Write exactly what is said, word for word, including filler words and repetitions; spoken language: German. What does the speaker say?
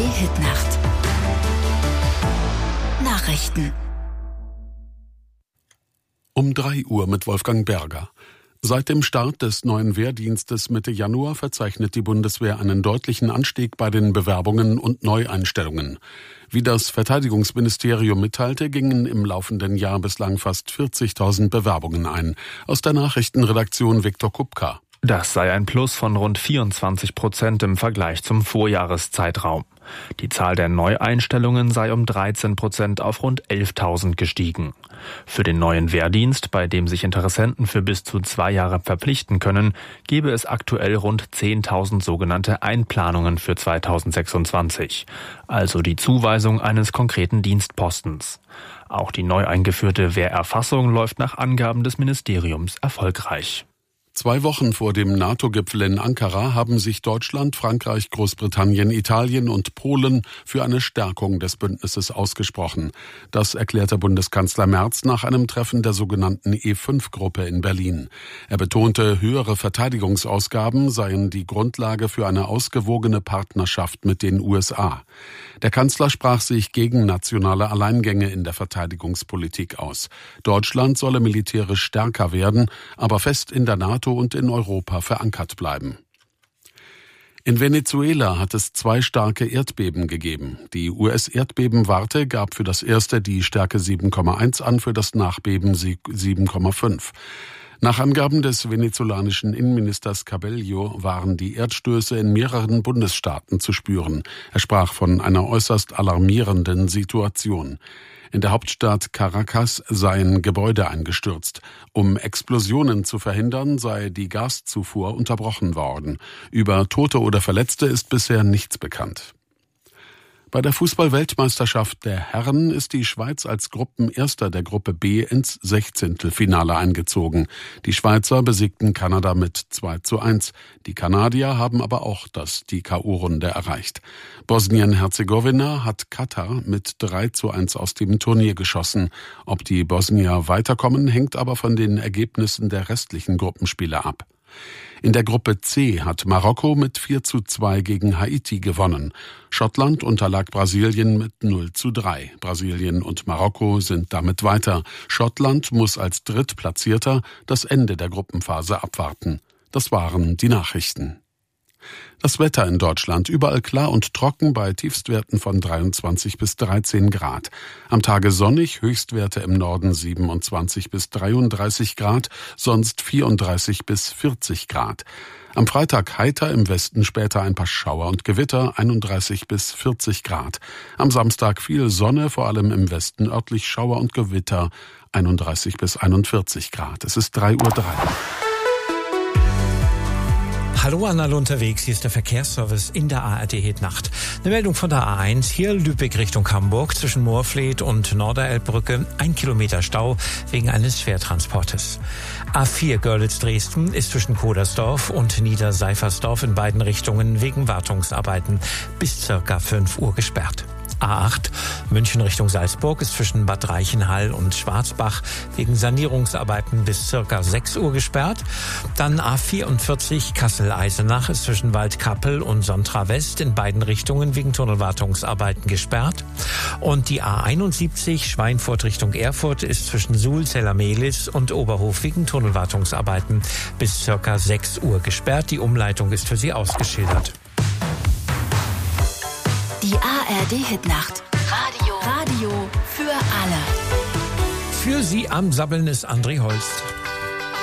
Hitnacht. Nachrichten. Um drei Uhr mit Wolfgang Berger. Seit dem Start des neuen Wehrdienstes Mitte Januar verzeichnet die Bundeswehr einen deutlichen Anstieg bei den Bewerbungen und Neueinstellungen. Wie das Verteidigungsministerium mitteilte, gingen im laufenden Jahr bislang fast vierzigtausend Bewerbungen ein. Aus der Nachrichtenredaktion Viktor Kupka. Das sei ein Plus von rund vierundzwanzig Prozent im Vergleich zum Vorjahreszeitraum. Die Zahl der Neueinstellungen sei um dreizehn Prozent auf rund elftausend gestiegen. Für den neuen Wehrdienst, bei dem sich Interessenten für bis zu zwei Jahre verpflichten können, gebe es aktuell rund zehntausend sogenannte Einplanungen für zweitausendsechsundzwanzig, also die Zuweisung eines konkreten Dienstpostens. Auch die neu eingeführte Wehrerfassung läuft nach Angaben des Ministeriums erfolgreich. Zwei Wochen vor dem NATO-Gipfel in Ankara haben sich Deutschland, Frankreich, Großbritannien, Italien und Polen für eine Stärkung des Bündnisses ausgesprochen. Das erklärte Bundeskanzler Merz nach einem Treffen der sogenannten E fünf Gruppe in Berlin. Er betonte, höhere Verteidigungsausgaben seien die Grundlage für eine ausgewogene Partnerschaft mit den U S A. Der Kanzler sprach sich gegen nationale Alleingänge in der Verteidigungspolitik aus. Deutschland solle militärisch stärker werden, aber fest in der NATO und in Europa verankert bleiben. In Venezuela hat es zwei starke Erdbeben gegeben. Die U S-Erdbebenwarte gab für das erste die Stärke sieben Komma eins an, für das Nachbeben sieben Komma fünf. Nach Angaben des venezolanischen Innenministers Cabello waren die Erdstöße in mehreren Bundesstaaten zu spüren. Er sprach von einer äußerst alarmierenden Situation. In der Hauptstadt Caracas seien Gebäude eingestürzt. Um Explosionen zu verhindern, sei die Gaszufuhr unterbrochen worden. Über Tote oder Verletzte ist bisher nichts bekannt. Bei der Fußball-Weltmeisterschaft der Herren ist die Schweiz als Gruppenerster der Gruppe B ins Sechzehntelfinale eingezogen. Die Schweizer besiegten Kanada mit zwei zu eins. Die Kanadier haben aber auch das die K O-Runde erreicht. Bosnien-Herzegowina hat Katar mit drei zu eins aus dem Turnier geschossen. Ob die Bosnier weiterkommen, hängt aber von den Ergebnissen der restlichen Gruppenspiele ab. In der Gruppe C hat Marokko mit vier zu zwei gegen Haiti gewonnen. Schottland unterlag Brasilien mit null zu drei. Brasilien und Marokko sind damit weiter. Schottland muss als Drittplatzierter das Ende der Gruppenphase abwarten. Das waren die Nachrichten. Das Wetter in Deutschland: überall klar und trocken bei Tiefstwerten von dreiundzwanzig bis dreizehn Grad. Am Tage sonnig, Höchstwerte im Norden siebenundzwanzig bis dreiunddreißig Grad, sonst vierunddreißig bis vierzig Grad. Am Freitag heiter, im Westen später ein paar Schauer und Gewitter, einunddreißig bis vierzig Grad. Am Samstag viel Sonne, vor allem im Westen örtlich Schauer und Gewitter, einunddreißig bis einundvierzig Grad. Es ist drei Uhr drei. Hallo an alle unterwegs, hier ist der Verkehrsservice in der A R D-Hitnacht. Eine Meldung von der A eins, hier Lübeck Richtung Hamburg, zwischen Moorfleet und Norderelbbrücke, ein Kilometer Stau wegen eines Schwertransportes. A vier Görlitz-Dresden ist zwischen Kodersdorf und Niederseifersdorf in beiden Richtungen wegen Wartungsarbeiten bis circa fünf Uhr gesperrt. A acht München Richtung Salzburg ist zwischen Bad Reichenhall und Schwarzbach wegen Sanierungsarbeiten bis circa sechs Uhr gesperrt. Dann A vierundvierzig Kassel-Eisenach ist zwischen Waldkappel und Sontra West in beiden Richtungen wegen Tunnelwartungsarbeiten gesperrt. Und die A einundsiebzig Schweinfurt Richtung Erfurt ist zwischen Suhl, Zella-Mehlis und Oberhof wegen Tunnelwartungsarbeiten bis circa sechs Uhr gesperrt. Die Umleitung ist für Sie ausgeschildert. Die A R D-Hitnacht. Radio. Radio für alle. Für Sie am Sabbeln ist André Holst.